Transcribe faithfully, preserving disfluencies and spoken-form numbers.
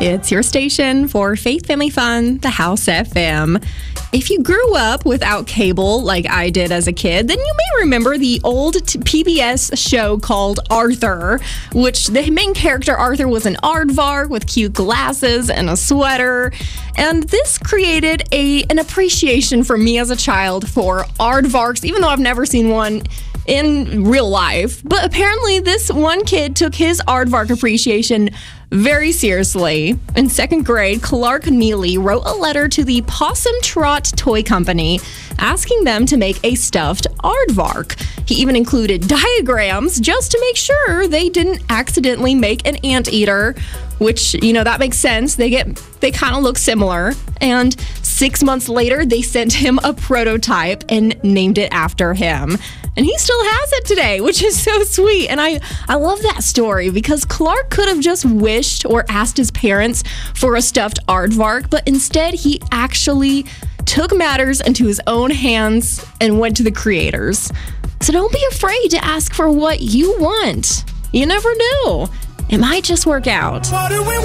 It's your station for Faith Family Fun, the House F M. If you grew up without cable like I did as a kid, then you may remember the old P B S show called Arthur, which the main character Arthur was an aardvark with cute glasses and a sweater. And this created a an appreciation for me as a child for aardvarks, even though I've never seen one in real life. But apparently this one kid took his aardvark appreciation very seriously. In second grade, Clark Neely wrote a letter to the Possum Trot Toy Company asking them to make a stuffed aardvark. He even included diagrams just to make sure they didn't accidentally make an anteater, which, you know, that makes sense. They get they kind of look similar. And six months later, they sent him a prototype and named it after him. And he still has it today, which is so sweet. And I, I love that story because Clark could have just wished or asked his parents for a stuffed aardvark, but instead he actually took matters into his own hands and went to the creators. So don't be afraid to ask for what you want. You never know. It might just work out.